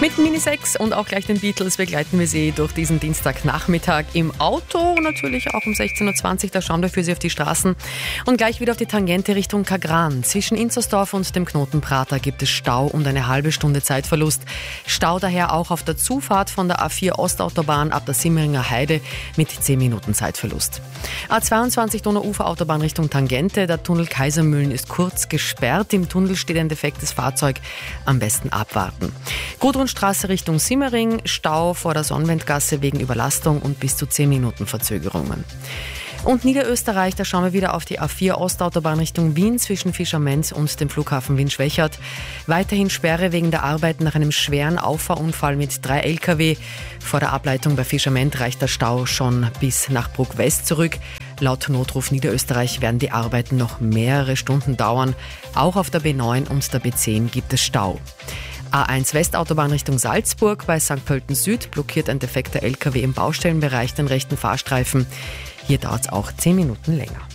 Mit Mini 6 und auch gleich den Beatles begleiten wir Sie durch diesen Dienstagnachmittag im Auto, natürlich auch um 16.20 Uhr, da schauen wir für Sie auf die Straßen und gleich wieder auf die Tangente Richtung Kagran. Zwischen Inzersdorf und dem Knoten Prater gibt es Stau und eine halbe Stunde Zeitverlust. Stau daher auch auf der Zufahrt von der A4 Ostautobahn ab der Simmeringer Heide mit 10 Minuten Zeitverlust. A22 Donauuferautobahn Richtung Tangente, der Tunnel Kaisermühlen ist kurz gesperrt, im Tunnel steht ein defektes Fahrzeug, am besten abwarten. Gudrunstraße Richtung Simmering, Stau vor der Sonnwendgasse wegen Überlastung und bis zu 10 Minuten Verzögerungen. Und Niederösterreich, da schauen wir wieder auf die A4 Ostautobahn Richtung Wien zwischen Fischerment und dem Flughafen Wien-Schwächert. Weiterhin Sperre wegen der Arbeiten nach einem schweren Auffahrunfall mit 3 Lkw. Vor der Ableitung bei Fischerment reicht der Stau schon bis nach Bruck-West zurück. Laut Notruf Niederösterreich werden die Arbeiten noch mehrere Stunden dauern. Auch auf der B9 und der B10 gibt es Stau. A1 Westautobahn Richtung Salzburg, bei St. Pölten Süd blockiert ein defekter LKW im Baustellenbereich den rechten Fahrstreifen. Hier dauert es auch 10 Minuten länger.